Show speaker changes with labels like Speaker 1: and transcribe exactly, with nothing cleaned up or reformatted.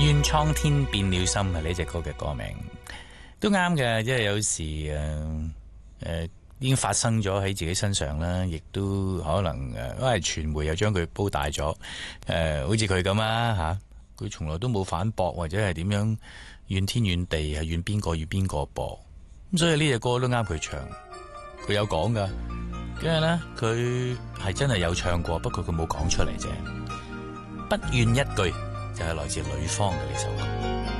Speaker 1: 願蒼天變了心係呢隻歌嘅歌名，都啱嘅。即係有時誒誒、呃、已經發生咗喺自己身上啦，亦都可能誒，因為傳媒又將佢煲大咗。誒、呃，好似佢咁啊吓，佢從來都冇反駁或者係點樣怨天怨地，係怨邊個怨邊個噃。咁所以呢隻歌都啱佢唱，佢有講噶。跟住咧，佢係真係有唱過，不過佢冇講出嚟啫。不怨一句就係來自呂方嘅呢首歌。